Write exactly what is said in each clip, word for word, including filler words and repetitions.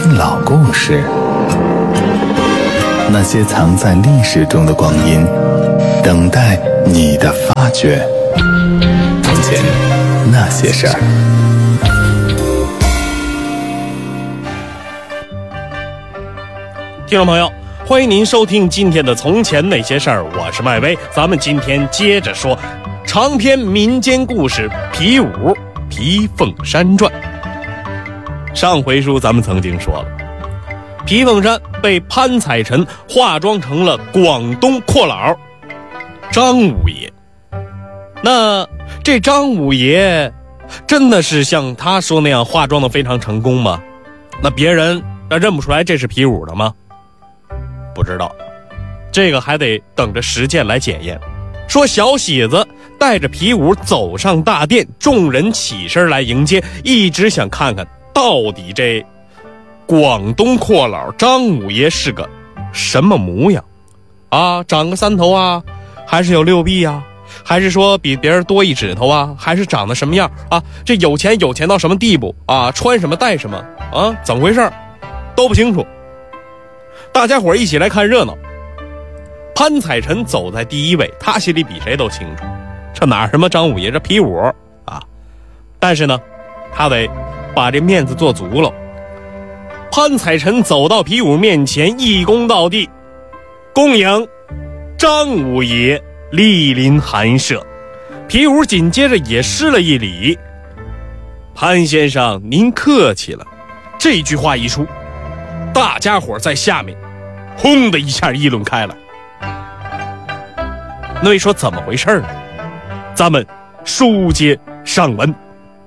听老故事，那些藏在历史中的光阴，等待你的发掘。从前那些事儿。 听众朋友，欢迎您收听今天的《从前那些事儿》，我是麦威。咱们今天接着说长篇民间故事《皮五皮凤山传》。上回书咱们曾经说了，皮凤山被潘彩臣化妆成了广东阔佬张五爷。那这张五爷真的是像他说那样化妆的非常成功吗？那别人认不出来这是皮五的吗？不知道，这个还得等着实践来检验。说小喜子带着皮五走上大殿，众人起身来迎接，一直想看看到底这广东阔佬张五爷是个什么模样啊？长个三头啊，还是有六臂啊，还是说比别人多一指头啊，还是长得什么样啊？这有钱有钱到什么地步啊？穿什么戴什么啊？怎么回事都不清楚。大家伙一起来看热闹。潘彩臣走在第一位，他心里比谁都清楚，这哪什么张五爷，这皮五啊！但是呢，他得把这面子做足了。潘彩臣走到皮五面前，一躬到地，恭迎张五爷莅临寒舍。皮五紧接着也施了一礼，潘先生您客气了。这句话一出，大家伙在下面轰的一下议论开来。那位说怎么回事呢？咱们书接上文。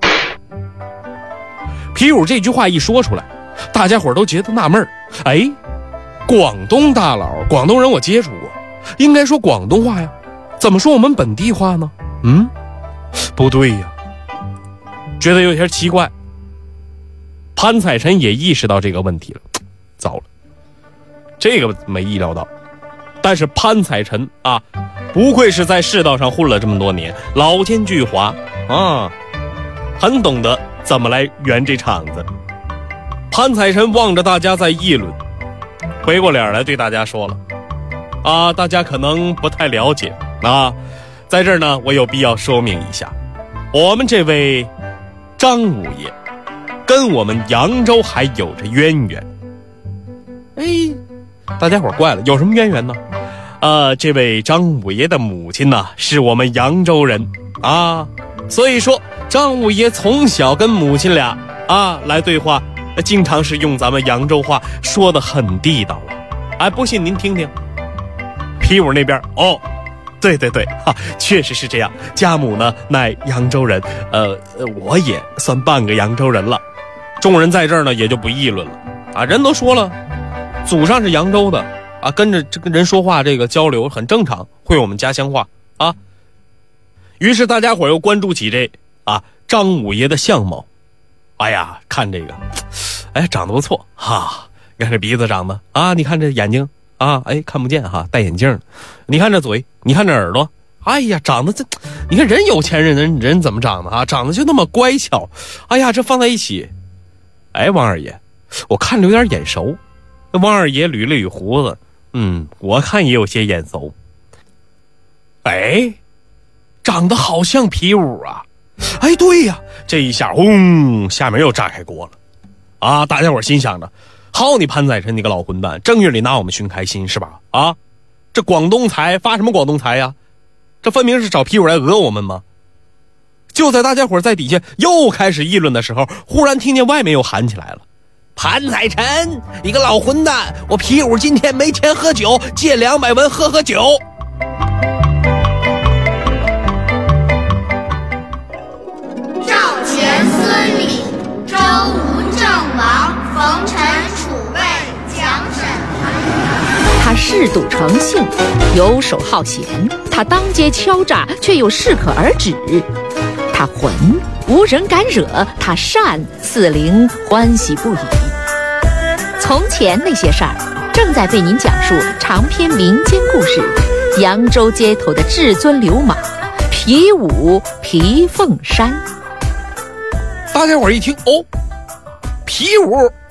皮五这句话一说出来，大家伙都觉得纳闷儿，哎，广东大佬，广东人我接触过，应该说广东话呀，怎么说我们本地话呢？嗯，不对呀，觉得有点奇怪。潘彩臣也意识到这个问题了，糟了，这个没意料到。但是潘彩臣啊，不愧是在世道上混了这么多年，老奸巨猾啊，很懂得怎么来圆这场子。潘彩臣望着大家在议论，回过脸来对大家说了啊，大家可能不太了解啊，在这儿呢我有必要说明一下，我们这位张五爷跟我们扬州还有着渊源。哎，大家伙怪了，有什么渊源呢？呃，这位张五爷的母亲呢，是我们扬州人啊，所以说张五爷从小跟母亲俩啊来对话，经常是用咱们扬州话，说得很地道啊。哎，不信您听听。皮五那边，哦，对对对，哈，确实是这样。家母呢乃扬州人，呃，我也算半个扬州人了。众人在这儿呢也就不议论了啊，人都说了，祖上是扬州的啊，跟着这个人说话，这个交流很正常，会我们家乡话啊。于是大家伙又关注起这啊张五爷的相貌。哎呀，看这个，哎，长得不错哈，你看这鼻子长得啊，你看这眼睛啊，哎，看不见哈，戴眼镜，你看这嘴，你看这耳朵，哎呀，长得这，你看人有钱人人人怎么长的啊？长得就那么乖巧，哎呀，这放在一起，哎，王二爷，我看着有点眼熟。汪二爷捋了捋胡子，嗯，我看也有些眼熟。哎，长得好像皮五啊！哎，对呀，这一下，轰，下面又炸开锅了。啊，大家伙心想着，好你潘彩臣，你个老混蛋，正月里拿我们寻开心是吧？啊，这广东财发什么广东财呀？这分明是找皮五来讹我们吗？就在大家伙在底下又开始议论的时候，忽然听见外面又喊起来了。潘彩臣，你个老混蛋！我皮五今天没钱喝酒，借两百文喝喝酒。 赵钱孙李周吴郑王冯陈楚魏蒋沈韩。 他嗜赌成性，游手好闲，他当街敲诈，却又适可而止。他浑，无人敢惹；他善，四邻欢喜不已。从前那些事儿，正在为您讲述长篇民间故事《扬州街头的至尊流氓皮五皮凤山》。 大家伙一听，哦，皮五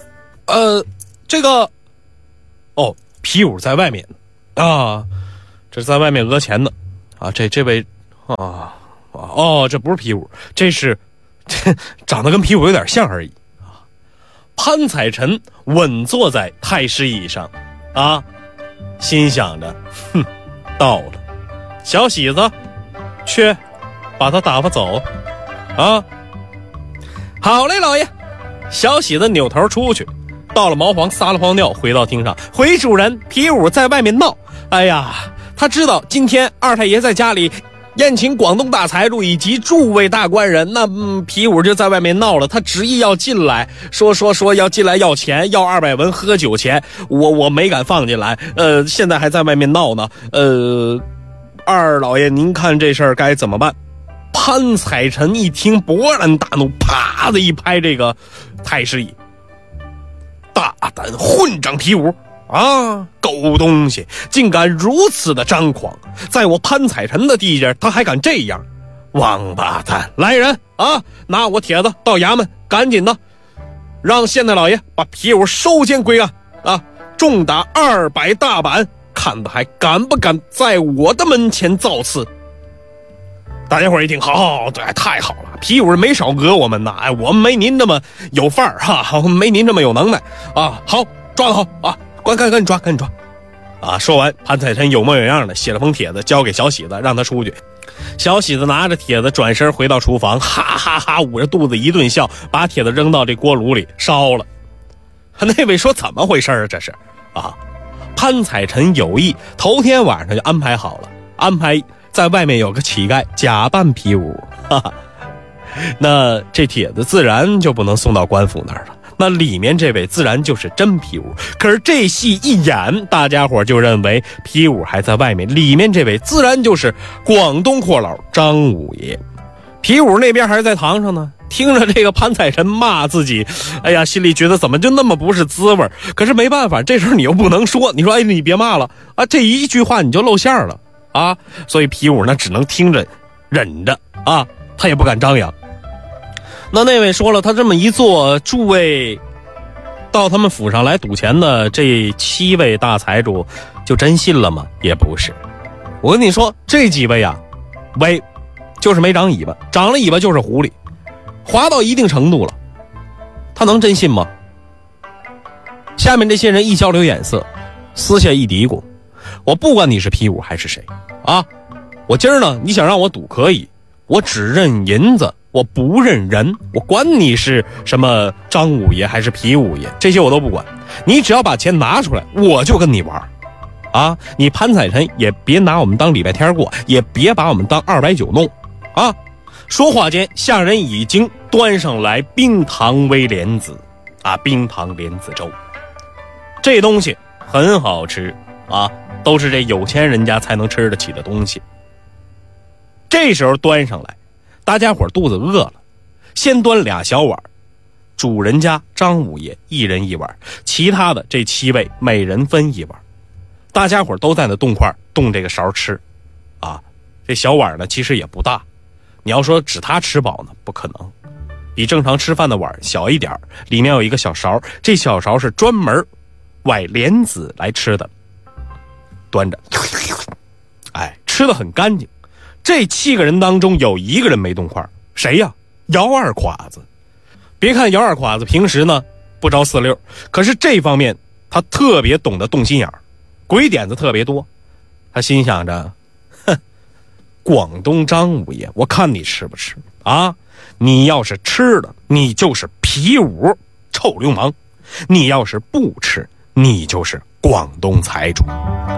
呃，这个，哦，皮五在外面啊，这是在外面讹钱的啊。这这位啊，哦，这不是皮五，这是这长得跟皮五有点像而已啊。潘彩臣稳坐在太师椅上啊，心想着，哼，到了，小喜子，去把他打发走啊。好嘞，老爷。小喜子扭头出去，到了茅房撒了泡尿，回到厅上，回主人，皮五在外面闹。哎呀，他知道今天二太爷在家里宴请广东大财主以及诸位大官人，那、嗯、皮五就在外面闹了。他执意要进来，说说说要进来要钱，要二百文喝酒钱，我我没敢放进来，呃，现在还在外面闹呢。呃，二老爷您看这事儿该怎么办？潘彩臣一听勃然大怒，啪的一拍这个太师椅，大胆混账皮五啊，狗东西，竟敢如此的张狂，在我潘彩臣的地界他还敢这样，王八蛋！来人啊，拿我帖子到衙门，赶紧的让县太老爷把皮五收监归案啊，重打二百大板，看他还敢不敢在我的门前造次。大家伙一听，好，对，太好了，皮五没少讹我们呐，哎，我们没您这么有范儿哈，没您这么有能耐啊，好，抓得好啊，赶赶赶紧抓，赶紧抓，啊！说完，潘彩臣有模有样的写了封帖子，交给小喜子，让他出去。小喜子拿着帖子转身回到厨房，哈哈哈，捂着肚子一顿笑，把帖子扔到这锅炉里烧了。那位说怎么回事啊？这是啊，潘彩臣有意头天晚上就安排好了，安排在外面有个乞丐假扮皮五，哈哈，那这帖子自然就不能送到官府那儿了。那里面这位自然就是真皮五，可是这戏一演，大家伙就认为皮五还在外面，里面这位自然就是广东阔佬张五爷。皮五那边还是在堂上呢，听着这个潘彩臣骂自己，哎呀，心里觉得怎么就那么不是滋味，可是没办法，这事儿你又不能说，你说哎，你别骂了啊，这一句话你就露馅了啊，所以皮五呢只能听着忍着啊，他也不敢张扬。那那位说了，他这么一做，诸位到他们府上来赌钱的这七位大财主就真信了吗？也不是，我跟你说，这几位啊，喂，就是没长尾巴，长了尾巴就是狐狸，滑到一定程度了，他能真信吗？下面这些人一交流眼色，私下一嘀咕，我不管你是皮五还是谁啊，我今儿呢，你想让我赌可以，我只认银子，我不认人，我管你是什么张五爷还是皮五爷，这些我都不管，你只要把钱拿出来，我就跟你玩啊！你潘彩臣也别拿我们当礼拜天过，也别把我们当二百九弄啊！说话间，下人已经端上来冰糖威莲子啊，冰糖莲子粥，这东西很好吃啊，都是这有钱人家才能吃得起的东西。这时候端上来，大家伙肚子饿了，先端俩小碗，主人家张五爷一人一碗，其他的这七位每人分一碗，大家伙都在那动筷动这个勺吃啊。这小碗呢其实也不大，你要说只他吃饱呢不可能，比正常吃饭的碗小一点，里面有一个小勺，这小勺是专门崴莲子来吃的，端着，哎，吃得很干净。这七个人当中有一个人没动筷，谁呀？姚二侉子。别看姚二侉子平时呢不着四六，可是这方面他特别懂得动心眼儿，鬼点子特别多。他心想着，哼，广东张五爷，我看你吃不吃啊？你要是吃了，你就是皮五臭流氓；你要是不吃，你就是广东财主。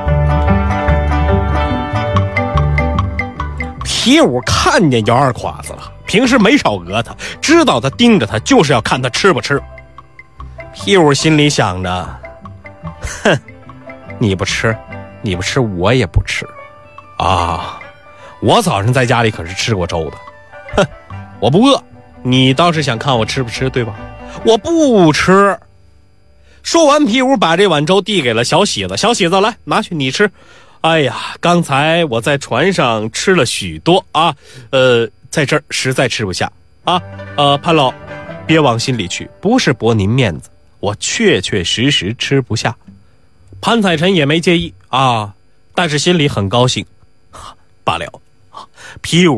皮五看见姚二侉子了，平时没少讹他，知道他盯着他就是要看他吃不吃。皮五心里想着，哼，你不吃你不吃我也不吃啊，我早上在家里可是吃过粥的，哼，我不饿，你倒是想看我吃不吃对吧？我不吃。说完，皮五把这碗粥递给了小喜子，小喜子来拿去你吃。哎呀，刚才我在船上吃了许多啊，呃，在这儿实在吃不下啊。呃，潘老，别往心里去，不是驳您面子， 我确确实实吃不下。潘采臣也没介意啊，但是心里很高兴。罢了，皮五